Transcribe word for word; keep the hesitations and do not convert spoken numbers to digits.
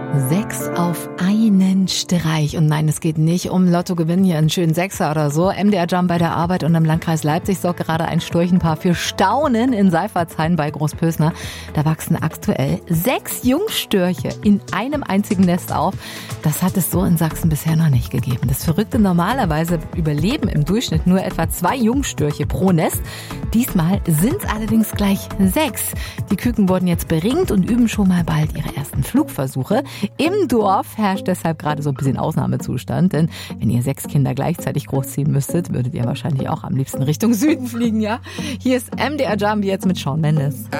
Sechs auf einen Streich. Und nein, es geht nicht um Lottogewinn hier, einen schönen Sechser oder so. M D R-Jump bei der Arbeit und im Landkreis Leipzig sorgt gerade ein Storchenpaar für Staunen in Seifertshain bei Großpösner. Da wachsen aktuell sechs Jungstörche in einem einzigen Nest auf. Das hat es so in Sachsen bisher noch nicht gegeben. Das Verrückte, normalerweise überleben im Durchschnitt nur etwa zwei Jungstörche pro Nest. Diesmal sind es allerdings gleich sechs. Die Küken wurden jetzt beringt und üben schon mal bald ihre ersten Flugversuche. Im Dorf herrscht deshalb gerade so ein bisschen Ausnahmezustand, denn wenn ihr sechs Kinder gleichzeitig großziehen müsstet, würdet ihr wahrscheinlich auch am liebsten Richtung Süden fliegen, ja? Hier ist M D R Jump jetzt mit Shawn Mendes.